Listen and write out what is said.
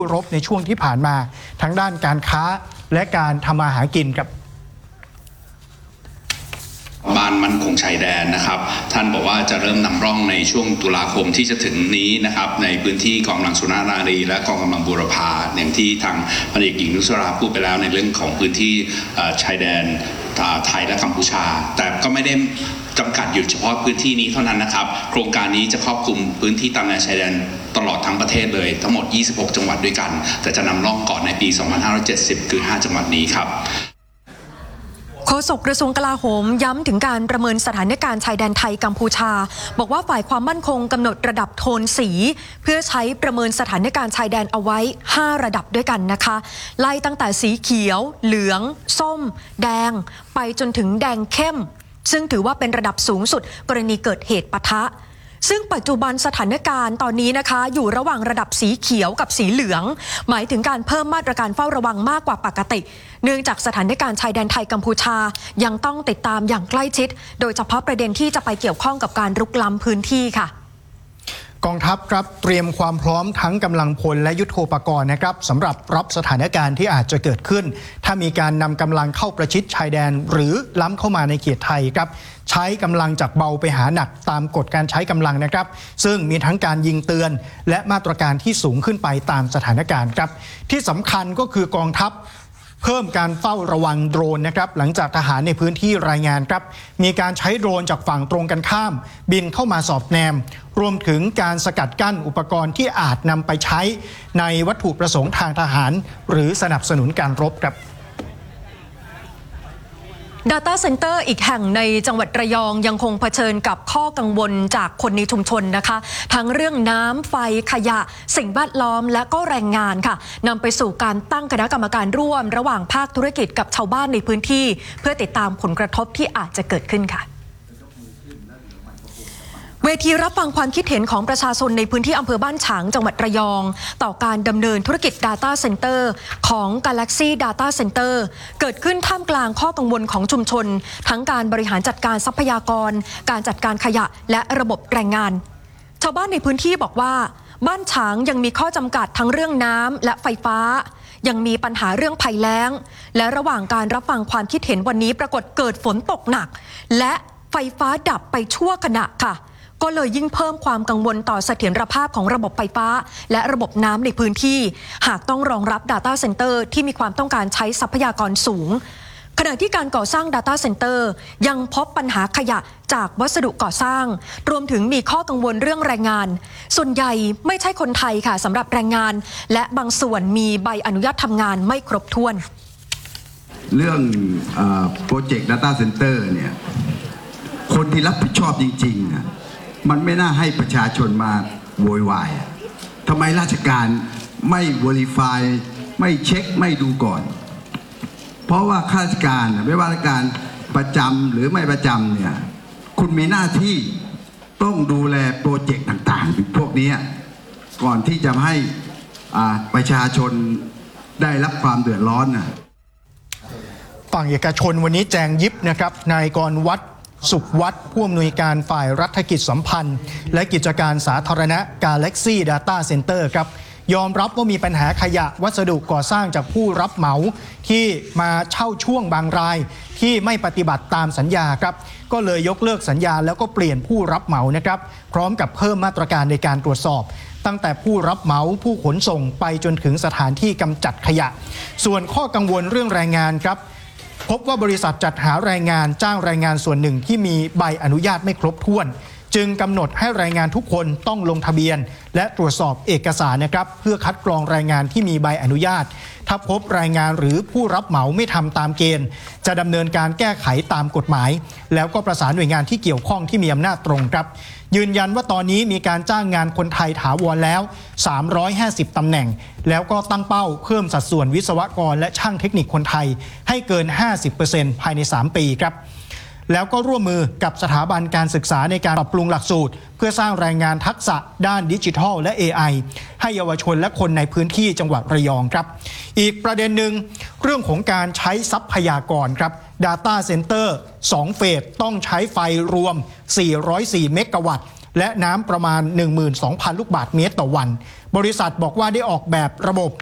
รบในช่วงที่ผ่านมาทั้งด้านการค้าและการทำมาหากินครับบ้านมั่นคงชายแดนนะครับท่านบอกว่าจะเริ่มนำร่องในช่วงตุลาคมที่จะถึงนี้นะครับในพื้นที่กองกำลังสุนารีและกองกำลังบูรพาอย่างที่ทางพันเอกหญิงนุสราพูดไปแล้วในเรื่องของพื้นที่ชายแดนไทยและกัมพูชาแต่ก็ไม่ได้จำกัดอยู่เฉพาะพื้นที่นี้เท่านั้นนะครับโครงการนี้จะครอบคลุมพื้นที่ตามแนวชายแดนตลอดทั้งประเทศเลยทั้งหมด26จังหวัดด้วยกันแต่จะนำร่องก่อนในปี2570คือ5จังหวัดนี้ครับโฆษกกระทรวงกลาโหมย้ำถึงการประเมินสถานการณ์ชายแดนไทยกัมพูชาบอกว่าฝ่ายความมั่นคงกำหนดระดับโทนสีเพื่อใช้ประเมินสถานการณ์ชายแดนเอาไว้5ระดับด้วยกันนะคะไล่ตั้งแต่สีเขียวเหลืองส้มแดงไปจนถึงแดงเข้มซึ่งถือว่าเป็นระดับสูงสุดกรณีเกิดเหตุปะทะซึ่งปัจจุบันสถานการณ์ตอนนี้นะคะอยู่ระหว่างระดับสีเขียวกับสีเหลืองหมายถึงการเพิ่มมาตรการเฝ้าระวังมากกว่าปกติเนื่องจากสถานการณ์ชายแดนไทยกัมพูชายังต้องติดตามอย่างใกล้ชิดโดยเฉพาะประเด็นที่จะไปเกี่ยวข้องกับการรุกล้ำพื้นที่ค่ะกองทัพครับเตรียมความพร้อมทั้งกำลังพลและยุทโธปกรณ์นะครับสำหรับรับสถานการณ์ที่อาจจะเกิดขึ้นถ้ามีการนำกำลังเข้าประชิดชายแดนหรือล้ำเข้ามาในเขตไทยครับใช้กำลังจากเบาไปหาหนักตามกฎการใช้กำลังนะครับซึ่งมีทั้งการยิงเตือนและมาตรการที่สูงขึ้นไปตามสถานการณ์ครับที่สำคัญก็คือกองทัพเพิ่มการเฝ้าระวังโดรนนะครับหลังจากทหารในพื้นที่รายงานครับมีการใช้โดรนจากฝั่งตรงกันข้ามบินเข้ามาสอดแนมรวมถึงการสกัดกั้นอุปกรณ์ที่อาจนำไปใช้ในวัตถุประสงค์ทางทหารหรือสนับสนุนการรบครับ Data Center อีกแห่งในจังหวัดระยองยังคงเผชิญกับข้อกังวลจากคนในชุมชนนะคะทั้งเรื่องน้ำไฟขยะสิ่งแวดล้อมและก็แรงงานค่ะนำไปสู่การตั้งคณะกรรมการร่วมระหว่างภาคธุรกิจกับชาวบ้านในพื้นที่เพื่อติดตามผลกระทบที่อาจจะเกิดขึ้นค่ะเวทีรับฟังความคิดเห็นของประชาชนในพื้นที่อำเภอบ้านฉางจังหวัดระยองต่อการดำเนินธุรกิจ Data Center ของ Galaxy Data Center เกิดขึ้นท่ามกลางข้อกังวลของชุมชนทั้งการบริหารจัดการทรัพยากรการจัดการขยะและระบบแรงงานชาวบ้านในพื้นที่บอกว่าบ้านฉางยังมีข้อจำกัดทั้งเรื่องน้ำและไฟฟ้ายังมีปัญหาเรื่องภัยแล้งและระหว่างการรับฟังความคิดเห็นวันนี้ปรากฏเกิดฝนตกหนักและไฟฟ้าดับไปชั่วขณะค่ะก็เลยยิ่งเพิ่มความกังวลต่อเสถียรภาพของระบบไฟฟ้าและระบบน้ำในพื้นที่หากต้องรองรับ Data Center ที่มีความต้องการใช้ทรัพยากรสูงขณะที่การก่อสร้าง Data Center ยังพบปัญหาขยะจากวัสดุก่อสร้างรวมถึงมีข้อกังวลเรื่องแรงงานส่วนใหญ่ไม่ใช่คนไทยค่ะสำหรับแรงงานและบางส่วนมีใบอนุญาตทำงานไม่ครบถ้วนเรื่องโปรเจกต์ Data Center เนี่ยคนที่รับผิดชอบจริงๆมันไม่น่าให้ประชาชนมาโวยวายทำไมราชการไม่ verify ไม่เช็คไม่ดูก่อนเพราะว่าข้าราชการไม่ว่าราชการประจำหรือไม่ประจำเนี่ยคุณมีหน้าที่ต้องดูแลโปรเจกต์ต่างๆพวกนี้ก่อนที่จะให้ประชาชนได้รับความเดือดร้อนฝั่งเอกชนวันนี้แจงยิบนะครับนายกรวัฒน์สุขวัฒน์ผู้อำนวยการฝ่ายรัฐกิจสัมพันธ์และกิจการสาธารณะ Galaxy Data Center ครับยอมรับว่ามีปัญหาขยะวัสดุก่อสร้างจากผู้รับเหมาที่มาเช่าช่วงบางรายที่ไม่ปฏิบัติตามสัญญาครับก็เลยยกเลิกสัญญาแล้วก็เปลี่ยนผู้รับเหมานะครับพร้อมกับเพิ่มมาตรการในการตรวจสอบตั้งแต่ผู้รับเหมาผู้ขนส่งไปจนถึงสถานที่กำจัดขยะส่วนข้อกังวลเรื่องแรงงานครับพบว่าบริษัทจัดหาแรงงานจ้างแรงงานส่วนหนึ่งที่มีใบอนุญาตไม่ครบถ้วนจึงกำหนดให้แรงงานทุกคนต้องลงทะเบียนและตรวจสอบเอกสารนะครับเพื่อคัดกรองแรงงานที่มีใบอนุญาตถ้าพบแรงงานหรือผู้รับเหมาไม่ทำตามเกณฑ์จะดำเนินการแก้ไขตามกฎหมายแล้วก็ประสานหน่วยงานที่เกี่ยวข้องที่มีอำนาจตรงครับยืนยันว่าตอนนี้มีการจ้างงานคนไทยถาวรแล้ว350ตำแหน่งแล้วก็ตั้งเป้าเพิ่มสัดส่วนวิศวกรและช่างเทคนิคคนไทยให้เกิน 50% ภายใน3ปีครับแล้วก็ร่วมมือกับสถาบันการศึกษาในการปรับปรุงหลักสูตรเพื่อสร้างแรงงานทักษะด้านดิจิทัลและ AI ให้เยาวชนและคนในพื้นที่จังหวัดระยองครับอีกประเด็นหนึ่งเรื่องของการใช้ทรัพยากรครับ Data Center 2 เฟสต้องใช้ไฟรวม404เมกะวัตต์และน้ำประมาณ 12,000 ลูกบาศก์เมตรต่อวันบริษัทบอกว่าได้ออกแบบระบบ